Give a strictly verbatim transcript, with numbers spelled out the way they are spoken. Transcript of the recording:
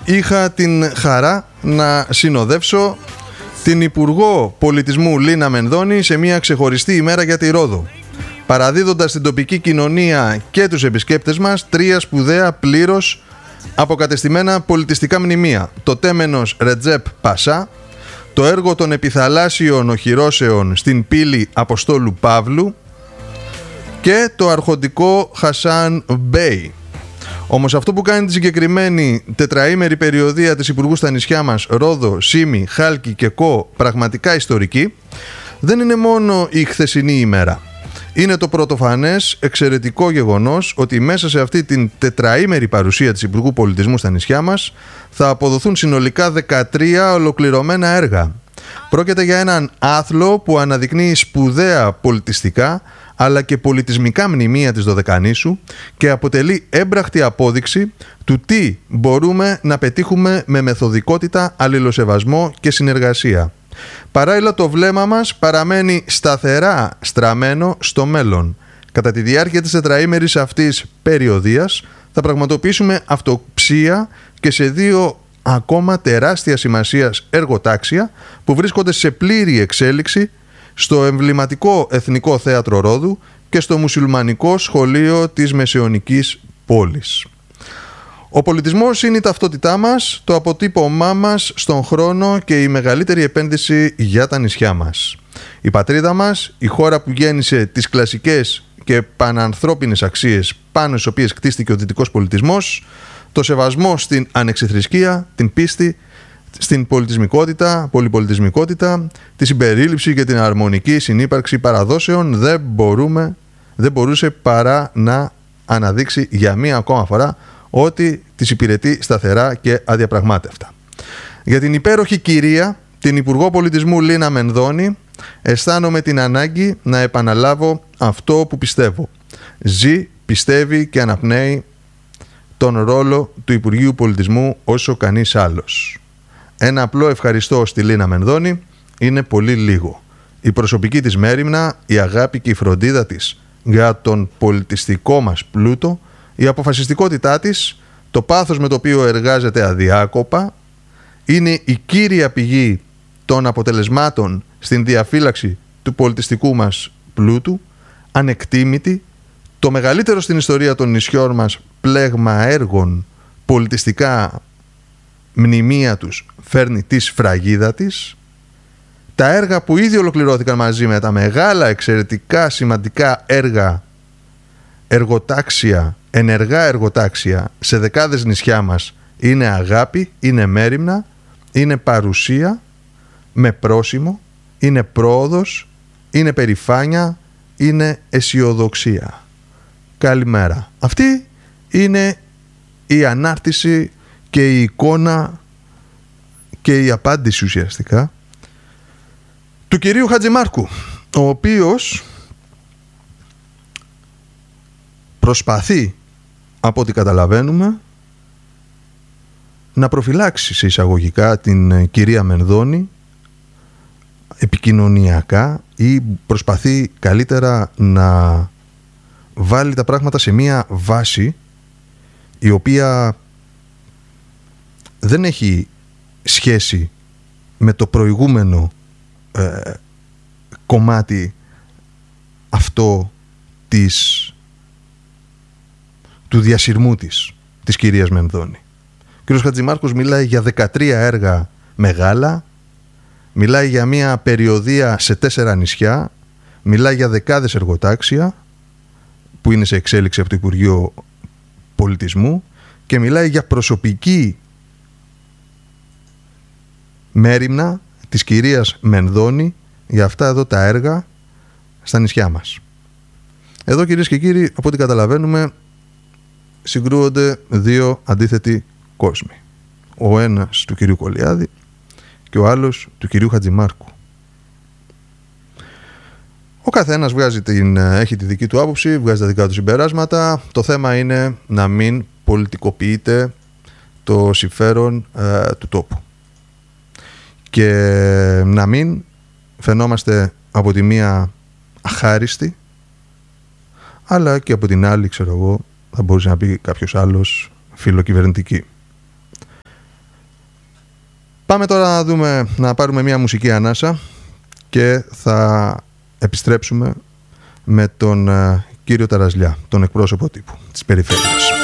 είχα την χαρά να συνοδεύσω την Υπουργό Πολιτισμού Λίνα Μενδώνη σε μια ξεχωριστή ημέρα για τη Ρόδο, παραδίδοντας στην τοπική κοινωνία και τους επισκέπτες μας τρία σπουδαία πλήρως αποκατεστημένα πολιτιστικά μνημεία: το τέμενος Ρετζέπ Πασά, το έργο των επιθαλάσσιων οχυρώσεων στην πύλη Αποστόλου Παύλου και το αρχοντικό Χασάν Μπέι. Όμως αυτό που κάνει τη συγκεκριμένη τετραήμερη περιοδεία της Υπουργού στα νησιά μας, Ρόδο, Σίμη, Χάλκι και Κο, πραγματικά ιστορική, δεν είναι μόνο η χθεσινή ημέρα. Είναι το πρωτοφανές εξαιρετικό γεγονός ότι μέσα σε αυτή την τετραήμερη παρουσία της Υπουργού Πολιτισμού στα νησιά μας θα αποδοθούν συνολικά δεκατρία ολοκληρωμένα έργα. Πρόκειται για έναν άθλο που αναδεικνύει σπουδαία πολιτιστικά αλλά και πολιτισμικά μνημεία της Δωδεκανήσου και αποτελεί έμπρακτη απόδειξη του τι μπορούμε να πετύχουμε με μεθοδικότητα, αλληλοσεβασμό και συνεργασία. Παράλληλα, το βλέμμα μας παραμένει σταθερά στραμμένο στο μέλλον. Κατά τη διάρκεια της τετραήμερης αυτής περιοδίας θα πραγματοποιήσουμε αυτοψία και σε δύο ακόμα τεράστια σημασίας εργοτάξια που βρίσκονται σε πλήρη εξέλιξη στο εμβληματικό Εθνικό Θέατρο Ρόδου και στο Μουσουλμανικό Σχολείο της Μεσαιωνικής Πόλης. Ο πολιτισμός είναι η ταυτότητά μας, το αποτύπωμά μας στον χρόνο και η μεγαλύτερη επένδυση για τα νησιά μας. Η πατρίδα μας, η χώρα που γέννησε τις κλασικές και πανανθρώπινες αξίες πάνω στις οποίες κτίστηκε ο δυτικός πολιτισμός, το σεβασμό στην ανεξιθρησκεία, την πίστη, στην πολιτισμικότητα, πολυπολιτισμικότητα, τη συμπερίληψη και την αρμονική συνύπαρξη παραδόσεων δεν, μπορούμε, δεν μπορούσε παρά να αναδείξει για μία ακόμα φορά ότι τις υπηρετεί σταθερά και αδιαπραγμάτευτα. Για την υπέροχη κυρία, την Υπουργό Πολιτισμού Λίνα Μενδώνη, αισθάνομαι την ανάγκη να επαναλάβω αυτό που πιστεύω. Ζει, πιστεύει και αναπνέει τον ρόλο του Υπουργείου Πολιτισμού όσο κανείς άλλος. Ένα απλό ευχαριστώ στη Λίνα Μενδώνη είναι πολύ λίγο. Η προσωπική της μέριμνα, η αγάπη και η φροντίδα της για τον πολιτιστικό μας πλούτο, η αποφασιστικότητά της, το πάθος με το οποίο εργάζεται αδιάκοπα, είναι η κύρια πηγή των αποτελεσμάτων στην διαφύλαξη του πολιτιστικού μας πλούτου, ανεκτήμητη, το μεγαλύτερο στην ιστορία των νησιών μας πλέγμα έργων πολιτιστικά μνημεία τους φέρνει τη σφραγίδα της. Τα έργα που ήδη ολοκληρώθηκαν μαζί με τα μεγάλα εξαιρετικά σημαντικά έργα, εργοτάξια, ενεργά εργοτάξια σε δεκάδες νησιά μας είναι αγάπη, είναι μέριμνα, είναι παρουσία με πρόσημο, είναι πρόοδος, είναι περηφάνεια, είναι αισιοδοξία. Καλημέρα. Αυτή είναι η ανάρτηση και η εικόνα και η απάντηση ουσιαστικά του κυρίου Χατζημάρκου, ο οποίος προσπαθεί, από ό,τι καταλαβαίνουμε, να προφυλάξει σε εισαγωγικά την κυρία Μενδώνη επικοινωνιακά ή προσπαθεί καλύτερα να βάλει τα πράγματα σε μία βάση η οποία δεν έχει σχέση με το προηγούμενο ε, κομμάτι αυτό της, του διασυρμού της, της κυρίας Μενδώνη. Ο κ. Χατζημάρκος μιλάει για δεκατρία έργα μεγάλα, μιλάει για μια περιοδεία σε τέσσερα νησιά, μιλάει για δεκάδες εργοτάξια που είναι σε εξέλιξη από το Υπουργείο Πολιτισμού και μιλάει για προσωπική μέριμνα της κυρίας Μενδώνη για αυτά εδώ τα έργα στα νησιά μας. Εδώ, κυρίες και κύριοι, από ό,τι καταλαβαίνουμε, συγκρούονται δύο αντίθετοι κόσμοι. Ο ένας του κυρίου Κολιάδη και ο άλλος του κυρίου Χατζημάρκου. Ο καθένας βγάζει την, έχει τη δική του άποψη, βγάζει τα δικά του συμπεράσματα. Το θέμα είναι να μην πολιτικοποιείται το συμφέρον ε, του τόπου. Και να μην φαινόμαστε από τη μία αχάριστοι, αλλά και από την άλλη, ξέρω εγώ, θα μπορούσε να πει κάποιος άλλος, φιλοκυβερνητική. Πάμε τώρα να δούμε, να πάρουμε μια μουσική ανάσα και θα επιστρέψουμε με τον uh, κύριο Ταραζλιά, τον εκπρόσωπο τύπου της περιφέρειας.